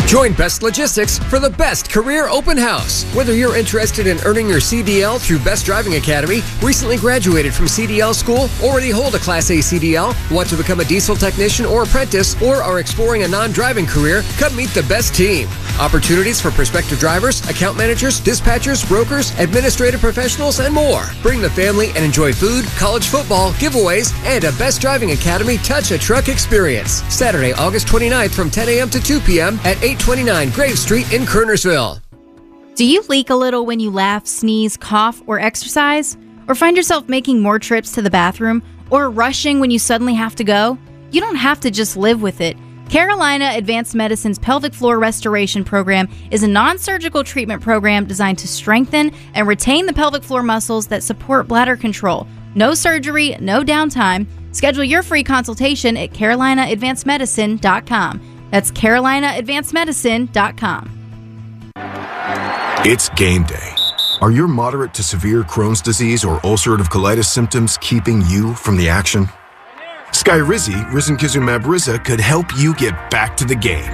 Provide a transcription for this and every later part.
Join Best Logistics for the best career open house. Whether you're interested in earning your CDL through Best Driving Academy, recently graduated from CDL school, already hold a Class A CDL, want to become a diesel technician or apprentice, or are exploring a non-driving career, come meet the best team. Opportunities for prospective drivers, account managers, dispatchers, brokers, administrative professionals, and more. Bring the family and enjoy food, college football, giveaways, and a Best Driving Academy Touch a Truck experience. Saturday, August 29th from 10 a.m. to 2 p.m. at 829 Grave Street in Kernersville. Do you leak a little when you laugh, sneeze, cough, or exercise? Or find yourself making more trips to the bathroom? Or rushing when you suddenly have to go? You don't have to just live with it. Carolina Advanced Medicine's Pelvic Floor Restoration Program is a non-surgical treatment program designed to strengthen and retain the pelvic floor muscles that support bladder control. No surgery, no downtime. Schedule your free consultation at CarolinaAdvancedMedicine.com. That's CarolinaAdvancedMedicine.com. It's game day. Are your moderate to severe Crohn's disease or ulcerative colitis symptoms keeping you from the action? Skyrizi, risankizumab Riza, could help you get back to the game.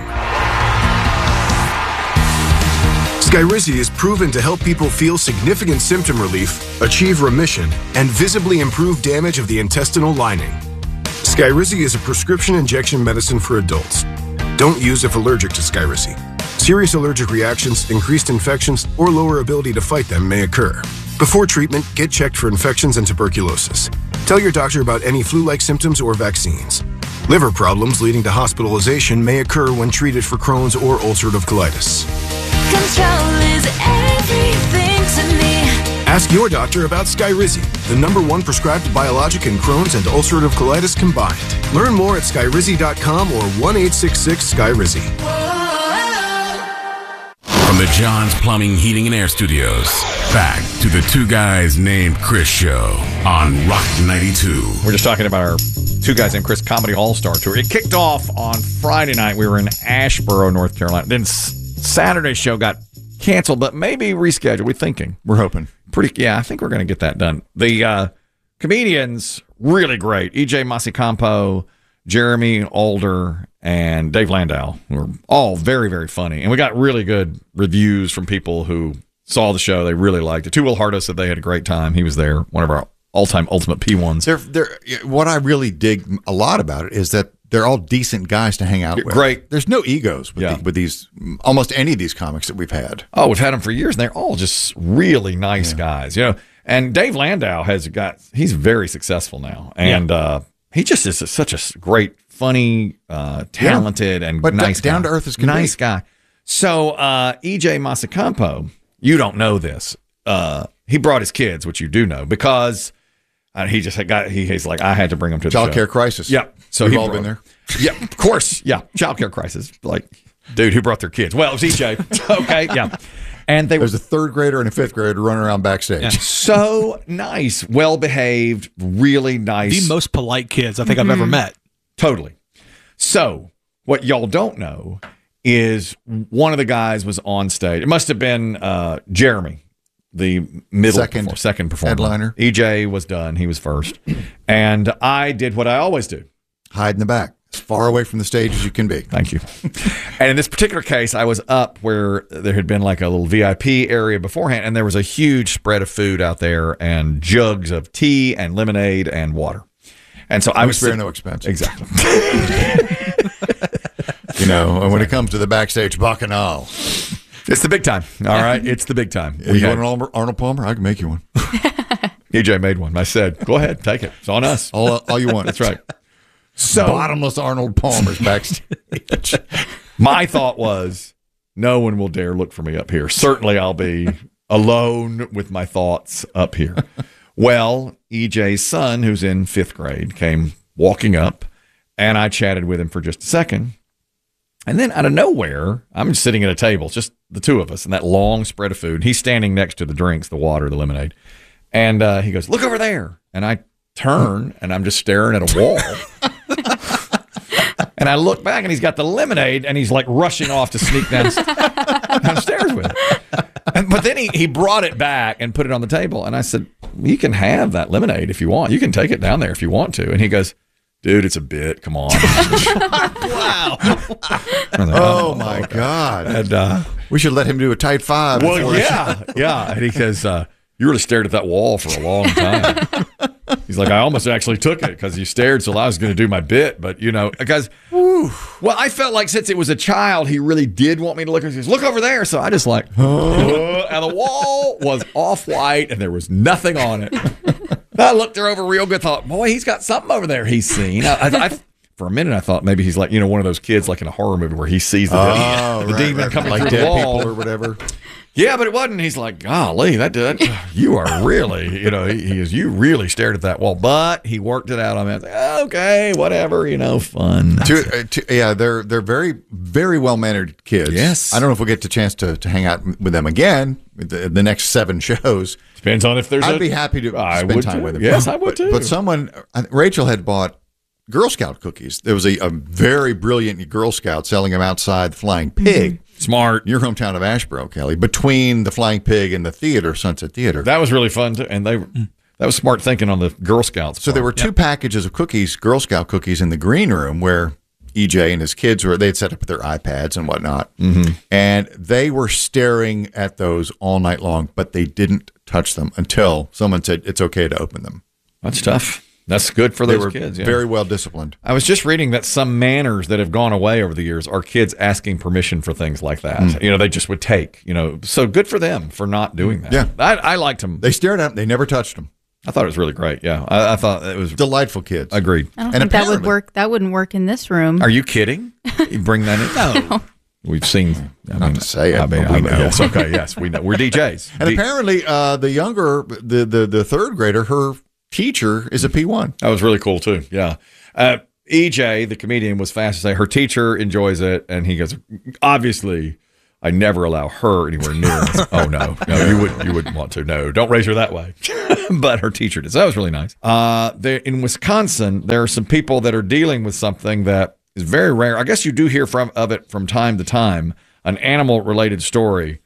Skyrizi is proven to help people feel significant symptom relief, achieve remission, and visibly improve damage of the intestinal lining. Skyrizi is a prescription injection medicine for adults. Don't use if allergic to Skyrizi. Serious allergic reactions, increased infections, or lower ability to fight them may occur. Before treatment, get checked for infections and tuberculosis. Tell your doctor about any flu-like symptoms or vaccines. Liver problems leading to hospitalization may occur when treated for Crohn's or ulcerative colitis. Control is everything to me. Ask your doctor about Skyrizi, the #1 prescribed biologic in Crohn's and ulcerative colitis combined. Learn more at skyrizi.com or 1-866-SKYRIZI. From the John's Plumbing, Heating, and Air Studios, back to the Two Guys Named Chris show on Rock 92. We're just talking about our Two Guys Named Chris Comedy All-Star Tour. It kicked off on Friday night. We were in Asheboro, North Carolina. Then Saturday's show got canceled, but maybe rescheduled. We're thinking. We're hoping. I think we're going to get that done. The comedians, really great. EJ Masicampo, Jeremy Older, and Dave Landau were all very, very funny. And we got really good reviews from people who saw the show. They really liked it. Two Will Hardo said they had a great time. He was there, one of our all-time Ultimate P1s. What I really dig a lot about it is that they're all decent guys to hang out with. Great. There's no egos with these, almost any of these comics that we've had. Oh, we've had them for years, and they're all just really nice guys. And Dave Landau he's very successful now. And he just is such a great, funny, talented, and nice guy. Down to earth as can nice guy. So EJ Masicampo, you don't know this. He brought his kids, which you do know, because he just he's like, I had to bring them to the show. Child care crisis. Yeah. So we've all been there. Yeah, of course. Yeah. Child care crisis. Like, dude, who brought their kids? Well, it was EJ. Okay. Yeah. And there's a third grader and a fifth grader running around backstage. Yeah. So nice, well behaved, really nice. The most polite kids I think I've ever met. Totally. So what y'all don't know is one of the guys was on stage. It must have been Jeremy, the second performer. Headliner. EJ was done. He was first. And I did what I always do. Hide in the back. As far away from the stage as you can be. Thank you. And in this particular case, I was up where there had been like a little VIP area beforehand, and there was a huge spread of food out there and jugs of tea and lemonade and water. And so I was spare no expense. Exactly. And when it comes to the backstage bacchanal, it's the big time. All right, it's the big time. You want an Arnold Palmer? I can make you one. EJ made one. I said, "Go ahead, take it. It's on us. All you want." That's right. So bottomless Arnold Palmer's backstage. My thought was, no one will dare look for me up here. Certainly, I'll be alone with my thoughts up here. Well, EJ's son, who's in 5th grade, came walking up, and I chatted with him for just a second. And then out of nowhere, I'm just sitting at a table, just the two of us, and that long spread of food. He's standing next to the drinks, the water, the lemonade. And he goes, "Look over there." And I turn, and I'm just staring at a wall. And I look back, and he's got the lemonade, and he's like rushing off to sneak downstairs with it. But then he brought it back and put it on the table. And I said, "You can have that lemonade if you want. You can take it down there if you want to." And he goes, dude, it's a bit. Come on. Wow. Oh my God! And We should let him do a tight five. well, before- yeah. And he says, you really stared at that wall for a long time. He's like, I almost actually took it because you stared, so I was going to do my bit. But, because, well, I felt like since it was a child, he really did want me to look. He says, look over there. So I just and the wall was off-white and there was nothing on it. I looked her over real good, thought, boy, he's got something over there he's seen. For a minute, I thought maybe he's like, one of those kids like in a horror movie where he sees the demon coming like through dead the wall. people or whatever. Yeah, but it wasn't. He's like, golly, you are really, you really stared at that wall. But he worked it out on me. I was like, okay, whatever, fun. They're very, very well-mannered kids. Yes. I don't know if we'll get the chance to hang out with them again with the next 7 shows. Depends on if there's I'd be happy to spend time with them. Yes, I would too. But Rachel had bought Girl Scout cookies. There was a very brilliant Girl Scout selling them outside the Flying Pig. Smart. Your hometown of Asheboro, Kelly, between the Flying Pig and the theater, Sunset Theater. That was really fun too. And that was smart thinking on the Girl Scouts. So there were 2 packages of cookies, Girl Scout cookies, in the green room where EJ and his kids they'd set up their iPads and whatnot. And they were staring at those all night long, but they didn't touch them until someone said it's okay to open them. That's tough. That's good for those kids. Yeah. Very well disciplined. I was just reading that some manners that have gone away over the years are kids asking permission for things like that. They just would take, so good for them for not doing that. Yeah. I liked them. They stared at them. They never touched them. I thought it was really great. Yeah. I thought it was Delightful kids. Agreed. I don't think that would work. That wouldn't work in this room. Are you kidding? You bring that in? No. We've seen. Not to say it, but we know. Yes, okay, yes, we know. We're DJs. And apparently the younger, the 3rd grader, her teacher is a P1. That was really cool too. Yeah. EJ, the comedian, was fast to say her teacher enjoys it, and he goes, obviously, I never allow her anywhere near us. Oh no, you wouldn't want to. No, don't raise her that way. But her teacher did. So that was really nice. In Wisconsin, there are some people that are dealing with something that is very rare. I guess you do hear of it from time to time. An animal-related story.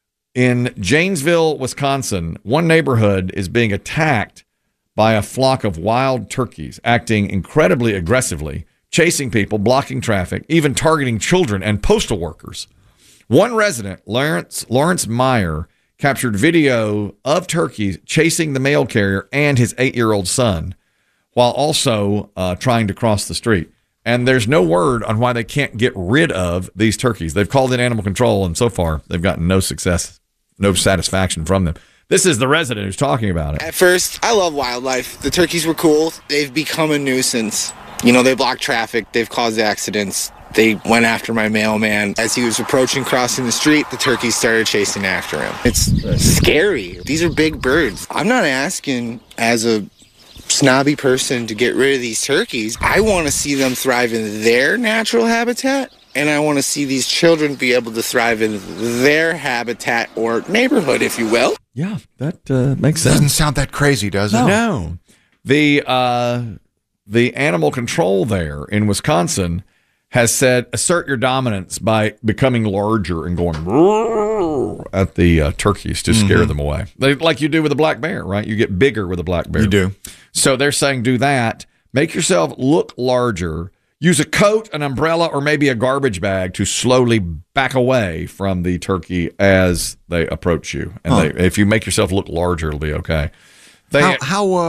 In Janesville, Wisconsin, one neighborhood is being attacked by a flock of wild turkeys, acting incredibly aggressively, chasing people, blocking traffic, even targeting children and postal workers. One resident, Lawrence Meyer, captured video of turkeys chasing the mail carrier and his 8-year-old son while also trying to cross the street. And there's no word on why they can't get rid of these turkeys. They've called in animal control, and so far they've gotten no success, no satisfaction from them. This is the resident who's talking about it. At first, I love wildlife. The turkeys were cool. They've become a nuisance. They block traffic. They've caused accidents. They went after my mailman. As he was approaching crossing the street, the turkeys started chasing after him. It's scary. These are big birds. I'm not asking as a snobby person to get rid of these turkeys. I want to see them thrive in their natural habitat, and I want to see these children be able to thrive in their habitat or neighborhood, if you will. Yeah, that makes sense. Doesn't sound that crazy, does it? No. The animal control there in Wisconsin has said, assert your dominance by becoming larger and going at the turkeys to scare them away. Like you do with a black bear, right? You get bigger with a black bear. You do. So they're saying do that. Make yourself look larger. Use a coat, an umbrella, or maybe a garbage bag to slowly back away from the turkey as they approach you. And if you make yourself look larger, it'll be okay. These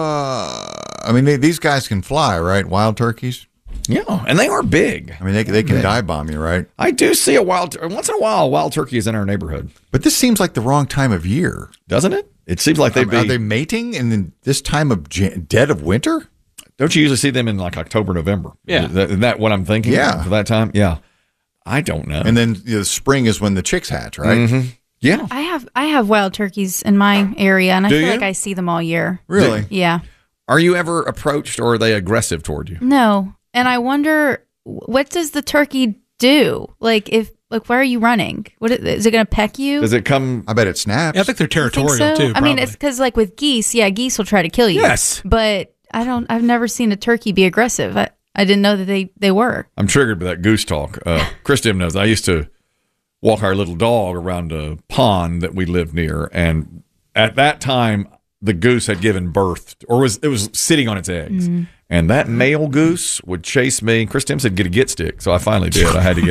guys can fly, right? Wild turkeys? Yeah, and they are big. I mean, they can dive bomb you, right? I do see once in a while, a wild turkey is in our neighborhood. But this seems like the wrong time of year. Doesn't it? It seems like are they mating in this time of dead of winter? Don't you usually see them in like October, November? Yeah. Is that what I'm thinking? Yeah. For that time? Yeah. I don't know. And then spring is when the chicks hatch, right? Mm-hmm. Yeah. I have wild turkeys in my area, and I feel you? like I see them all year. Really? Yeah. Are you ever approached, or are they aggressive toward you? No. And I wonder, what does the turkey do? Why are you running? Is it going to peck you? Does it come? I bet it snaps. Yeah, I think they're territorial so? too. I mean, it's because with geese, geese will try to kill you. Yes. But I've never seen a turkey be aggressive. I didn't know that they were. I'm triggered by that goose talk. Christian knows I used to walk our little dog around a pond that we lived near, and at that time the goose had given birth, or it was sitting on its eggs, And that male goose would chase me. Chris Tim said, get a get stick. So I finally did. I had to get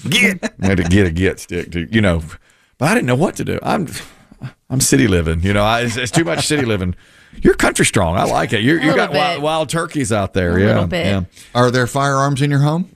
a get stick to, but I didn't know what to do. I'm city living, it's too much city living. You're country strong. I like it. You got wild turkeys out there. A little bit. Yeah. Are there firearms in your home?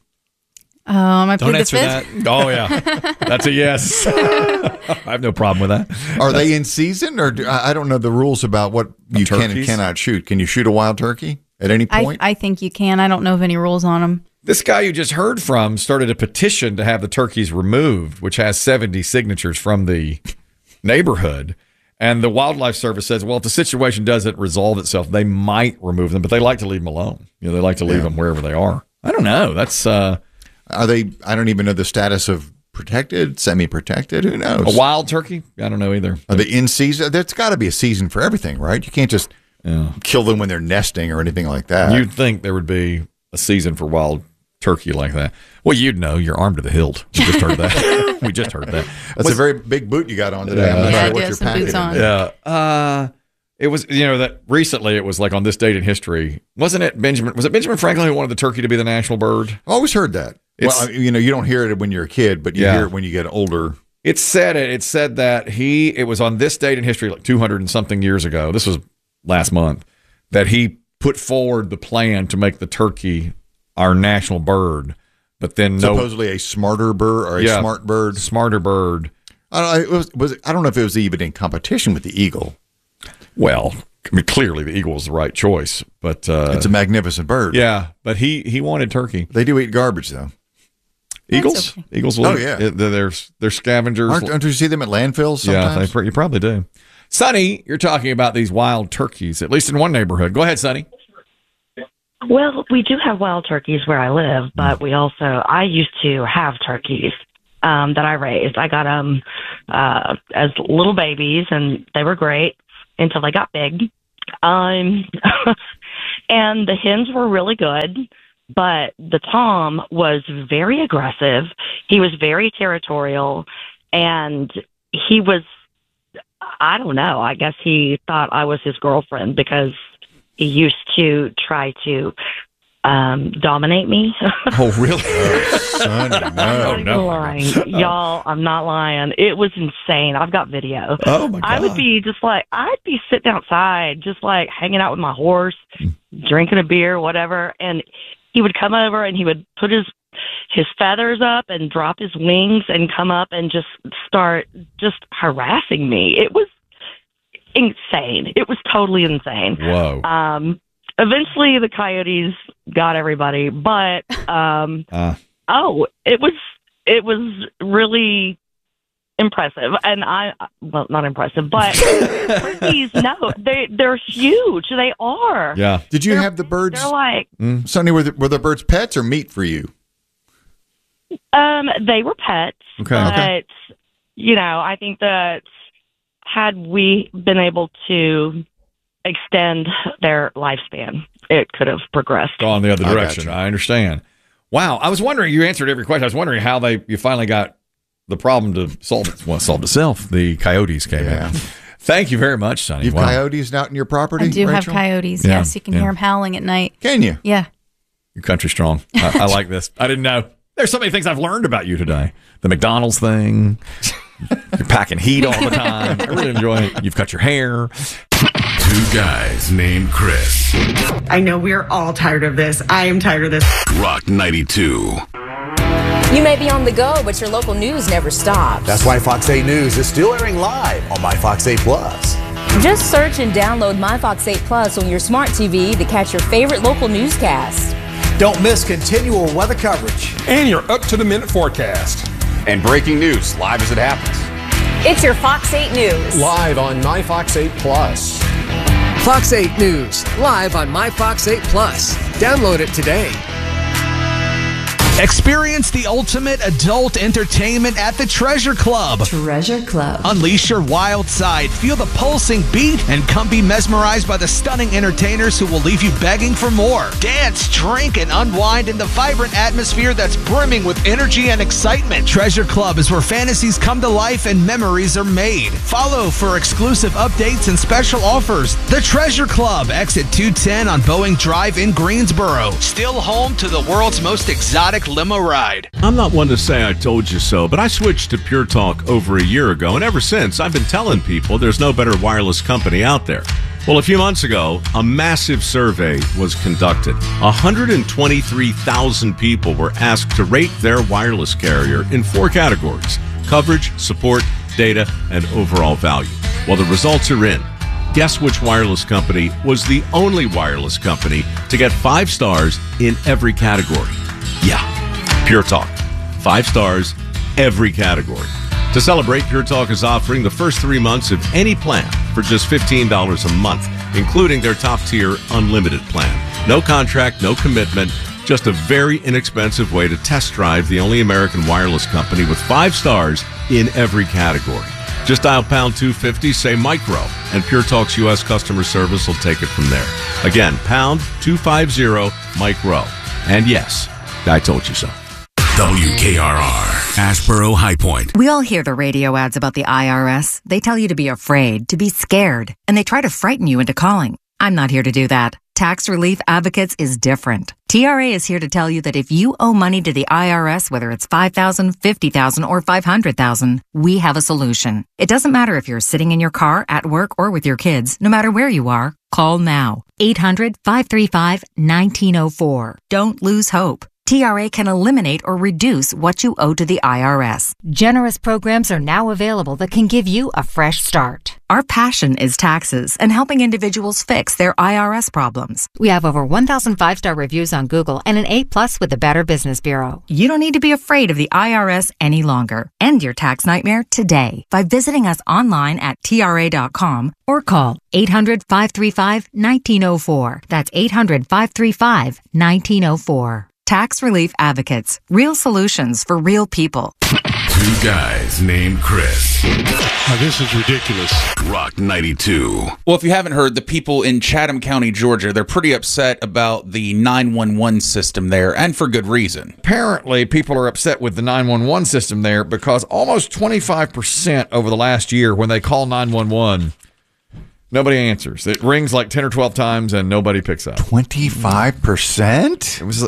I plead Don't the answer fifth. that. Oh, yeah. That's a yes. I have no problem with that. Are they in season, or I don't know the rules about what you can and Turkeys? cannot shoot? Can you shoot a wild turkey at any point? I think you can. I don't know of any rules on them. This guy you just heard from started a petition to have the turkeys removed, which has 70 signatures from the neighborhood. And the Wildlife Service says, well, if the situation doesn't resolve itself, they might remove them, but they like to leave them alone. They like to leave them wherever they are. I don't know. That's Are they? I don't even know the status of protected, semi-protected. Who knows? a wild turkey. I don't know either. Are they in season? There's got to be a season for everything, right? You can't just kill them when they're nesting or anything like that. You'd think there would be a season for wild turkey like that. Well, you'd know. You're armed to the hilt. We just heard that. We just heard that. That's a very big boot you got on today. I'm not Yeah, I sure do what have you're some packing. boots in on. there. Yeah. It was, that recently it was like on this date in history. Wasn't it Benjamin Franklin who wanted the turkey to be the national bird? I always heard that. It's- Well, you don't hear it when you're a kid, but you hear it when you get older. It said that it was on this date in history, like 200 and something years ago. This was last month, that he put forward the plan to make the turkey our national bird. But then Supposedly a smarter bird or a smart bird. Smarter bird. I don't know. I don't know if it was even in competition with the eagle. Well, clearly the eagle was the right choice, but It's a magnificent bird. yeah, but he wanted turkey. They do eat garbage though. Eagles, okay. eagles. Will Oh, yeah. they're scavengers. Don't you see them at landfills yeah, sometimes? you probably do. Sonny, you're talking about these wild turkeys, at least in one neighborhood. Go ahead, Sonny. Well, we do have wild turkeys where I live, but I used to have turkeys that I raised. I got them as little babies, and they were great until they got big. And the hens were really good, but the Tom was very aggressive. He was very territorial, and he was, I don't know, I guess he thought I was his girlfriend because he used to try to dominate me. Oh, really? Sonny, I'm not even lying. Y'all, I'm not lying. It was insane. I've got video. Oh, my God. I'd be sitting outside, just like hanging out with my horse, drinking a beer, whatever. And he would come over and he would put his feathers up and drop his wings and come up and just start just harassing me. It was insane. It was totally insane. Whoa. Eventually the coyotes got everybody, but it was really impressive. And not impressive, but turkeys, no, they're huge. They are. Yeah. Did you have the birds? They're like, Sonny, were the birds pets or meat for you? they were pets, Okay. but I think that had we been able to extend their lifespan, it could have progressed. Gone the other I direction. gotcha. I understand. Wow. I was wondering, you answered every question. I was wondering how you finally got the problem to solve it. Well, it solved itself. The coyotes came in. Thank you very much, Sonny. You've Wow. coyotes out in your property? I do have Rachel? coyotes. Yeah, Yes, you can yeah. hear them howling at night. Can you? Yeah. You're country strong. I like this. I didn't know. There's so many things I've learned about you today. The McDonald's thing. You're packing heat all the time. I really enjoy it. You've cut your hair. Two guys named Chris. I know we're all tired of this. I am tired of this. Rock 92. You may be on the go, but your local news never stops. That's why Fox 8 News is still airing live on My Fox 8 Plus. Just search and download My Fox 8 Plus on your smart TV to catch your favorite local newscast. Don't miss continual weather coverage. And your up-to-the-minute forecast. And breaking news live as it happens. It's your Fox 8 News. Live on My Fox 8 Plus. Fox 8 News, live on My Fox 8 Plus. Download it today. Experience the ultimate adult entertainment at the Treasure Club. Treasure Club. Unleash your wild side, feel the pulsing beat, and come be mesmerized by the stunning entertainers who will leave you begging for more. Dance, drink, and unwind in the vibrant atmosphere that's brimming with energy and excitement. Treasure Club is where fantasies come to life and memories are made. Follow for exclusive updates and special offers. The Treasure Club, exit 210 on Boeing Drive in Greensboro. Still home to the world's most exotic limo ride. I'm not one to say I told you so, but I switched to Pure Talk over a year ago, and ever since, I've been telling people there's no better wireless company out there. Well, a few months ago, a massive survey was conducted. 123,000 people were asked to rate their wireless carrier in 4 categories: coverage, support, data, and overall value. Well, the results are in. Guess which wireless company was the only wireless company to get 5 stars in every category? Yeah, Pure Talk. 5 stars, every category. To celebrate, Pure Talk is offering the first 3 months of any plan for just $15 a month, including their top-tier unlimited plan. No contract, no commitment, just a very inexpensive way to test drive the only American wireless company with 5 stars in every category. Just dial pound 250, say micro, and Pure Talk's U.S. customer service will take it from there. Again, pound 250 micro. And yes, I told you so. WKRR, Ashboro High Point. We all hear the radio ads about the IRS. They tell you to be afraid, to be scared, and they try to frighten you into calling. I'm not here to do that. Tax Relief Advocates is different. TRA is here to tell you that if you owe money to the IRS, whether it's $5,000, $50,000, or $500,000, we have a solution. It doesn't matter if you're sitting in your car, at work, or with your kids. No matter where you are, call now. 800-535-1904. Don't lose hope. TRA can eliminate or reduce what you owe to the IRS. Generous programs are now available that can give you a fresh start. Our passion is taxes and helping individuals fix their IRS problems. We have over 1,000 5-star reviews on Google and an A+ with the Better Business Bureau. You don't need to be afraid of the IRS any longer. End your tax nightmare today by visiting us online at TRA.com or call 800-535-1904. That's 800-535-1904. Tax Relief Advocates. Real solutions for real people. 2 guys named Chris. This is ridiculous. Rock 92. Well, if you haven't heard, the people in Chatham County, Georgia, they're pretty upset about the 911 system there, and for good reason. Apparently, people are upset with the 911 system there because almost 25% over the last year when they call 911, nobody answers. It rings like 10 or 12 times and nobody picks up. 25%? It was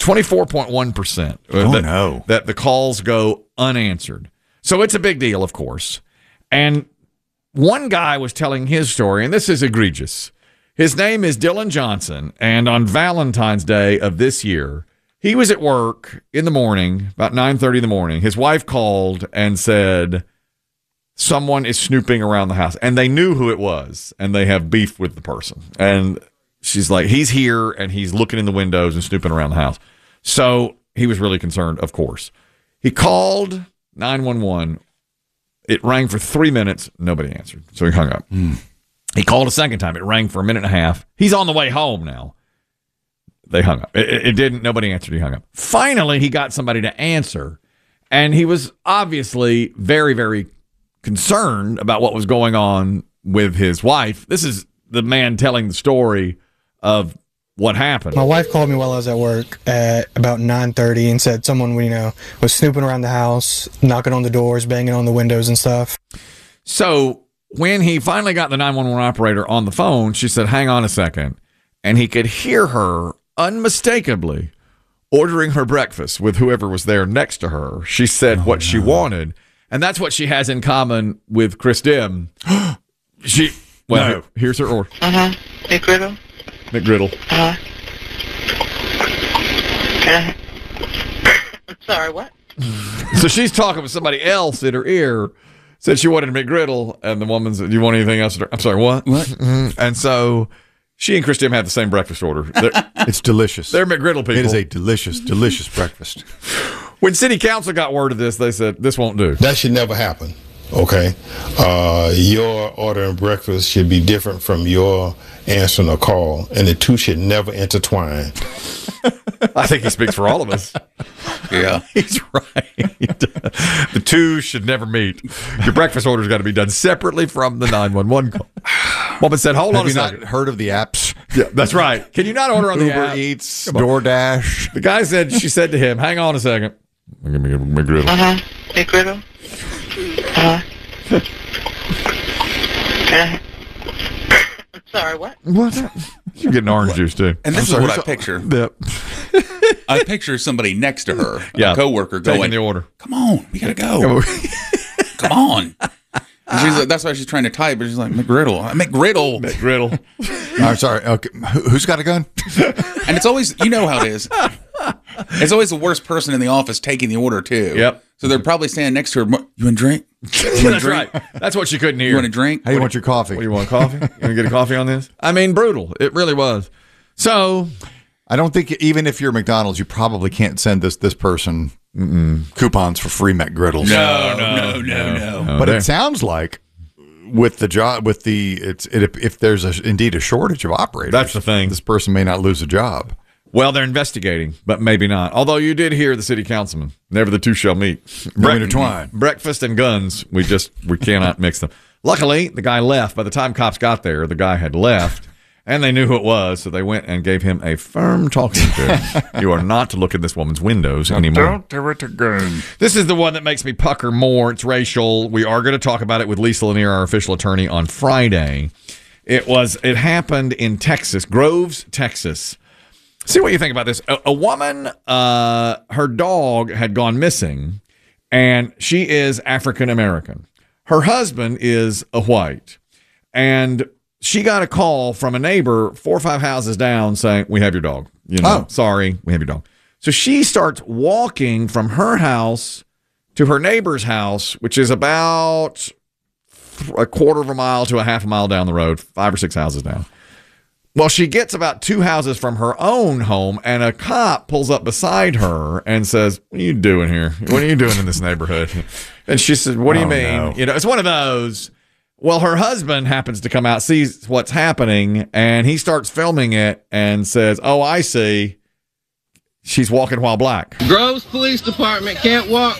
24.1%. Oh, no. That the calls go unanswered. So it's a big deal, of course. And one guy was telling his story, and this is egregious. His name is Dylan Johnson, and on Valentine's Day of this year, he was at work in the morning, about 9:30 in the morning. His wife called and said, someone is snooping around the house, and they knew who it was, and they have beef with the person. And she's like, he's here, and he's looking in the windows and snooping around the house. So he was really concerned, of course. He called 911. It rang for 3 minutes. Nobody answered, so he hung up. He called a second time. It rang for a minute and a half. He's on the way home now. They hung up. It didn't. Nobody answered. He hung up. Finally, he got somebody to answer, and he was obviously very, very concerned about what was going on with his wife. This is the man telling the story of what happened. My wife called me while I was at work at about 9:30 and said someone, was snooping around the house, knocking on the doors, banging on the windows and stuff. So when he finally got the 911 operator on the phone, she said, hang on a second. And he could hear her unmistakably ordering her breakfast with whoever was there next to her. She said what she wanted. And that's what she has in common with Chris Dim. Here's her order. McGriddle. McGriddle. Sorry, what? So she's talking with somebody else in her ear. Said she wanted McGriddle, and the woman said, do you want anything else? I'm sorry, what? And so she and Chris Dim had the same breakfast order. It's delicious. They're McGriddle people. It is a delicious, delicious breakfast. When city council got word of this, they said, this won't do. That should never happen, okay? Your ordering breakfast should be different from your answering a call, and the two should never intertwine. I think he speaks for all of us. Yeah. He's right. The two should never meet. Your breakfast order's got to be done separately from the 911 call. Woman said, hold on a second. Have you not heard of the apps? Yeah, that's right. Can you not order on the Uber app? Eats, DoorDash. The guy said, she said to him, hang on a second. Give me a McGriddle. McGriddle. Sorry, what? What? You're getting orange juice, too. And this is what I picture. Yep. I picture somebody next to her, Yeah. a coworker, Taking going, the order. come on, we got to go. Come on. And she's like, that's why she's trying to type, but she's like, McGriddle. McGriddle. I'm sorry. Okay. Who's got a gun? And it's always, you know how it is. It's always the worst person in the office taking the order, too. Yep. So they're probably standing next to her. You want a drink? That's right. That's what she couldn't hear. You want a drink? How do you want your coffee? What do you want, coffee? You want to get a coffee on this? I mean, brutal. It really was. So, I don't think even if you're McDonald's, you probably can't send this person coupons for free McGriddles. No. But it sounds like with the job, if there's indeed a shortage of operators, that's the thing. This person may not lose a job. Well, they're investigating, but maybe not. Although you did hear the city councilman, never the two shall meet. Intertwine. Breakfast and guns, we cannot mix them. Luckily, the guy left. By the time cops got there, the guy had left, and they knew who it was, so they went and gave him a firm talking to. You are not to look in this woman's windows anymore. Don't do it again. This is the one that makes me pucker more. It's racial. We are going to talk about it with Lisa Lanier, our official attorney, on Friday. It happened in Texas, Groves, Texas. See what you think about this. A woman, her dog had gone missing, and she is African American. Her husband is a white, and she got a call from a neighbor 4 or 5 houses down saying, we have your dog. Sorry, we have your dog. So she starts walking from her house to her neighbor's house, which is about a quarter of a mile to a half a mile down the road, 5 or 6 houses down. Well, she gets about 2 houses from her own home, and a cop pulls up beside her and says, what are you doing here? What are you doing in this neighborhood? And she said, what do you mean? No. It's one of those. Well, her husband happens to come out, sees what's happening, and he starts filming it and says, oh, I see. She's walking while black. Groves Police Department can't walk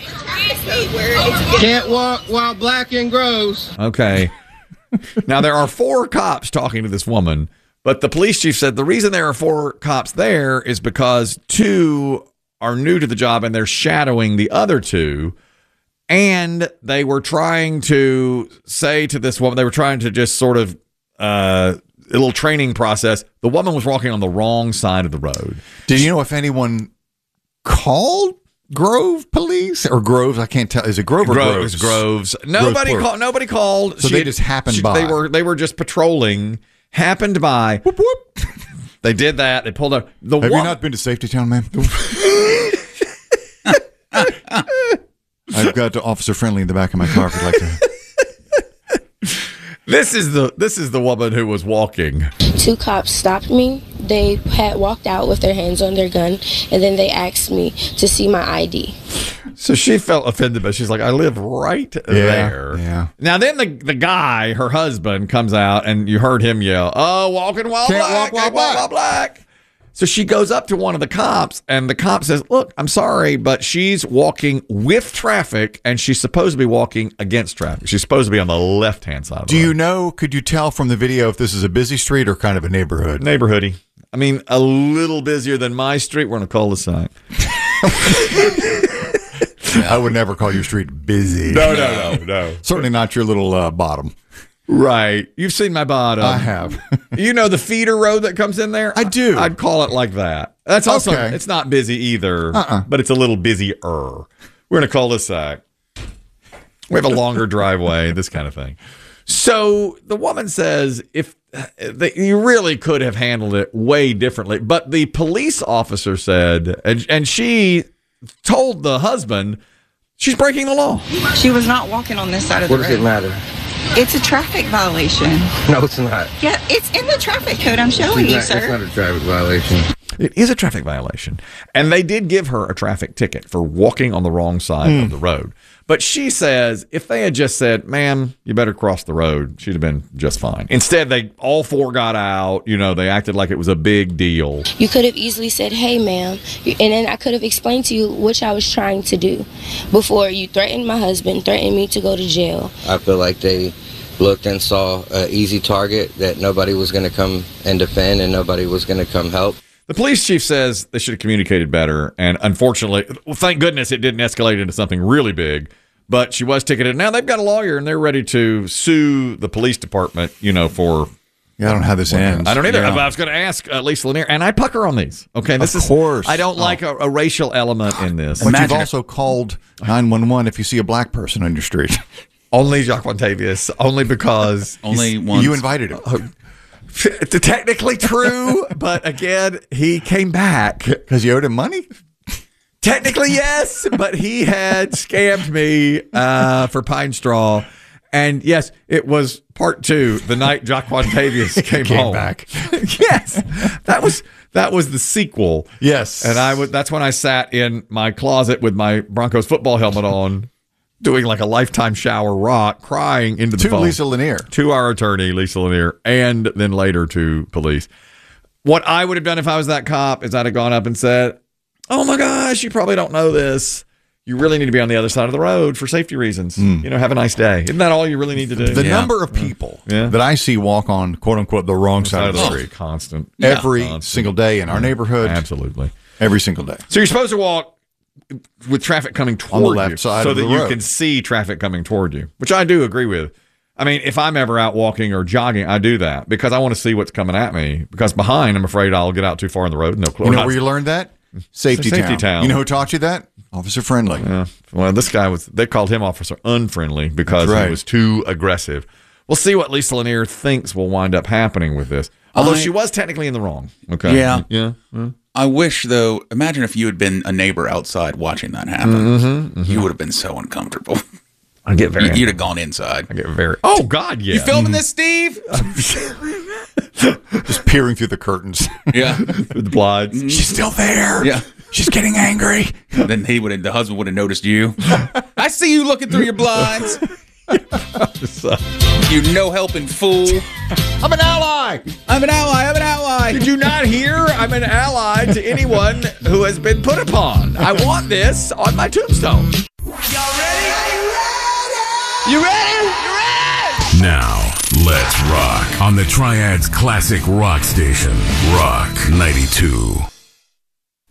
while black in Groves. Okay. Now, there are 4 cops talking to this woman. But the police chief said the reason there are 4 cops there is because 2 are new to the job and they're shadowing the other 2. And they were trying to say to this woman, they were trying to just sort of a little training process. The woman was walking on the wrong side of the road. Did you know if anyone called Grove Police or Groves? I can't tell. Is it Grove or Groves? It was Groves. Nobody called. So they just happened by. They were just patrolling. Happened by. Whoop, whoop. They did that. They pulled up. Have you not been to Safety Town, man? I've got Officer Friendly in the back of my car if you'd like to. This is the woman who was walking. 2 cops stopped me. They had walked out with their hands on their gun, and then they asked me to see my ID. So she felt offended, but she's like, I live right there. Yeah. Now then the guy, her husband, comes out, and you heard him yell, oh, walking while Can't black. walk while black. So she goes up to one of the cops, and the cop says, look, I'm sorry, but she's walking with traffic, and she's supposed to be walking against traffic. She's supposed to be on the left-hand side of the road. Do you know, could you tell from the video if this is a busy street or kind of a neighborhood? Neighborhoody. I mean, a little busier than my street. We're in a cul-de-sac. I would never call your street busy. No. Certainly not your little bottom. Right. You've seen my bottom. I have. You know the feeder road that comes in there? I do. I'd call it like that. That's also, Okay. It's not busy either, but it's a little busier. We're in a cul-de-sac. We have a longer driveway, this kind of thing. So the woman says you really could have handled it way differently. But the police officer said, and she told the husband, she's breaking the law. She was not walking on this side of the road. What does it matter? It's a traffic violation. No, it's not. Yeah, it's in the traffic code. I'm showing you, sir. It's not a traffic violation. It is a traffic violation. And they did give her a traffic ticket for walking on the wrong side of the road. But she says if they had just said, ma'am, you better cross the road, she'd have been just fine. Instead, they all four got out. They acted like it was a big deal. You could have easily said, hey, ma'am, and then I could have explained to you what I was trying to do before you threatened my husband, threatened me to go to jail. I feel like they looked and saw an easy target that nobody was going to come and defend and nobody was going to come help. The police chief says they should have communicated better, and unfortunately, thank goodness it didn't escalate into something really big, but she was ticketed. Now they've got a lawyer, and they're ready to sue the police department, for... Yeah, I don't know how this ends. I don't either. Yeah. I was going to ask Lisa Lanier, and I pucker on these. Okay, Of course. I don't like a racial element in this. But you've also called 911 if you see a black person on your street. Only Jacques Montavious, only because... Only once. You invited him. It's technically true, but again, he came back. Because you owed him money? Technically, yes, but he had scammed me for Pine Straw. And yes, it was part 2, the night Jacques Montavious came home. back. Yes, that was the sequel. Yes. And that's when I sat in my closet with my Broncos football helmet on, doing like a lifetime shower rock, crying into the phone. To Lisa Lanier. To our attorney, Lisa Lanier, and then later to police. What I would have done if I was that cop is I'd have gone up and said, oh my gosh, you probably don't know this. You really need to be on the other side of the road for safety reasons. Have a nice day. Isn't that all you really need to do? The number of people that I see walk on, quote unquote, the wrong side of the street. Constant. Every single day in our neighborhood. Absolutely. Every single day. So you're supposed to walk with traffic coming toward on the left you side so of that the you road. can see traffic coming toward you, which I do agree with. I mean, if I'm ever out walking or jogging, I do that because I want to see what's coming at me, because behind, I'm afraid I'll get out too far on the road and they'll close. You know where you learned that? Safety town. You know who taught you that? Officer Friendly. Yeah. Well, this guy they called him Officer Unfriendly because he was too aggressive. We'll see what Lisa Lanier thinks will wind up happening with this. Although she was technically in the wrong. Okay. Yeah. I wish, though, imagine if you had been a neighbor outside watching that happen. You would have been so uncomfortable. I get very... You'd have gone inside. I get very... Oh, God, yeah. You filming this, Steve? Just peering through the curtains. Yeah. Through the blinds. She's still there. Yeah. She's getting angry. Then the husband would have noticed you. I see you looking through your blinds. You no-helping fool. I'm an ally. I'm an ally. Did you not hear? I'm an ally to anyone who has been put upon. I want this on my tombstone. Y'all ready? You ready? Now, let's rock on the Triad's classic rock station, Rock 92.